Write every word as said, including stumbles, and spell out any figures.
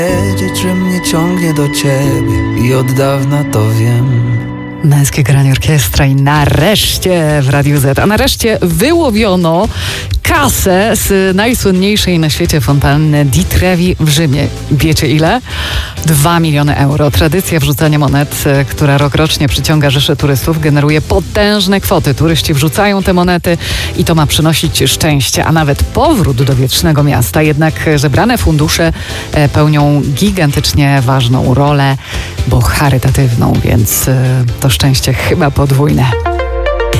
Wiedzieć, że mnie ciągnie do ciebie i od dawna to wiem. Męskie granie orkiestra i nareszcie w Radiu Z, a nareszcie wyłowiono kasę z najsłynniejszej na świecie fontanny Di Trevi w Rzymie. Wiecie ile? Dwa miliony euro. Tradycja wrzucania monet, która rokrocznie przyciąga rzesze turystów, generuje potężne kwoty. Turyści wrzucają te monety i to ma przynosić szczęście, a nawet powrót do wiecznego miasta. Jednak zebrane fundusze pełnią gigantycznie ważną rolę, bo charytatywną, więc to szczęście chyba podwójne.